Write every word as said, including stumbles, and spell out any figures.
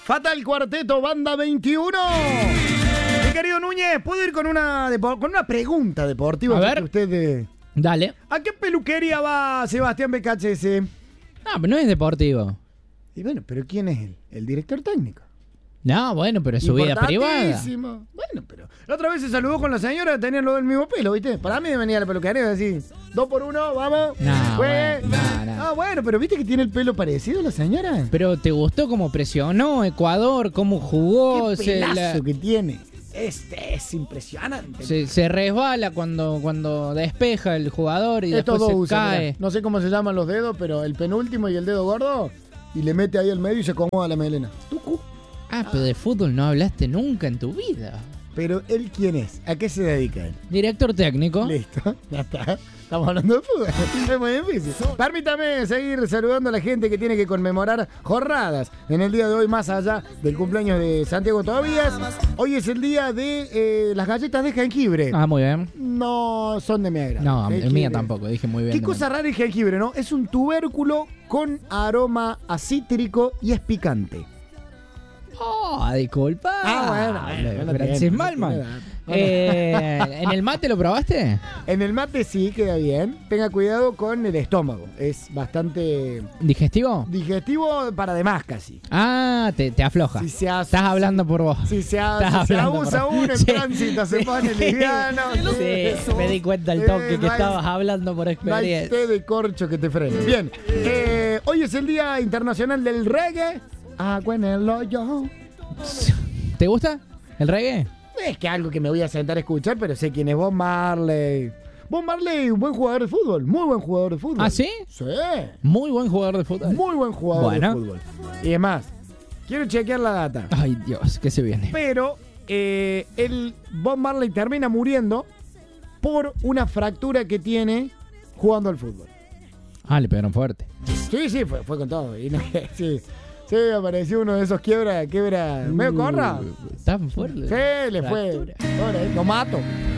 Fatal Cuarteto, Banda veintiuno. Mi querido Núñez, ¿puedo ir con una, depo- con una pregunta deportiva? A ver. Que usted, eh, Dale. ¿A qué peluquería va Sebastián B K H S? No, pero no es deportivo. Y bueno, ¿pero quién es él? El director técnico. No, bueno, pero es su vida privada. Importantísimo. Bueno, pero la otra vez se saludó con la señora que tenían lo del mismo pelo, ¿viste? Para mí venía a la peluquería y decir, dos por uno, vamos. No, Juegue. bueno, no, no. Ah, bueno, pero ¿viste que tiene el pelo parecido a la señora? Pero ¿te gustó cómo presionó Ecuador? ¿Cómo jugó? Qué Se, pelazo la- que tiene. Este es impresionante. se, se resbala cuando, cuando despeja el jugador y Estos después dos se usan, cae. mirá. No sé cómo se llaman los dedos, pero el penúltimo y el dedo gordo, y le mete ahí al medio y se acomoda la melena. Tucu. Ah, pero de fútbol no hablaste nunca en tu vida. Pero él, ¿quién es? ¿A qué se dedica él? Director técnico. Listo, ya está. Estamos hablando de fútbol. Es muy difícil. Permítame seguir saludando a la gente que tiene que conmemorar jornadas en el día de hoy, más allá del cumpleaños de Santiago Tobías. Hoy es el día de eh, las galletas de jengibre. Ah, muy bien. No son de mi agrado. No, Jengibre. el mía tampoco, dije muy bien. Qué cosa rara el jengibre, ¿no? Es un tubérculo con aroma a cítrico y es picante. Oh, disculpa. Ah, bueno, bueno, bueno, Francis tiene, Malman. tiene edad. Eh, ¿En el mate lo probaste? En el mate sí queda bien. Tenga cuidado con el estómago. Es bastante ¿Digestivo? digestivo para demás casi. Ah, te, te afloja. Si se hace, Estás hablando por vos. si se, ha- Estás si se hablando abusa por- uno en Sí. tránsito, se Sí. pone liviano. Sí, me di cuenta al toque Eh, que no hay- estabas hablando por No hay experiencia. té de corcho que te frene. Bien, eh, hoy es el Día Internacional del Reggae. Agua en el hoyo. ¿Te gusta el reggae? Es que algo que me voy a sentar a escuchar, pero sé quién es Bob Marley. Bob Marley, un buen jugador de fútbol. Muy buen jugador de fútbol. ¿Ah, sí? Sí. Muy buen jugador de fútbol. Muy buen jugador Bueno. de fútbol. Y es más, quiero chequear la data. Ay, Dios, ¿qué se viene? Pero eh, el Bob Marley termina muriendo por una fractura que tiene jugando al fútbol. Ah, le pegaron fuerte. Sí, sí, fue, fue con todo. Y no, sí, sí, apareció uno de esos quiebra, quiebra, medio corra. Uh, Tan fuerte. Sí, le fue. Fractura. Pobre, lo mato.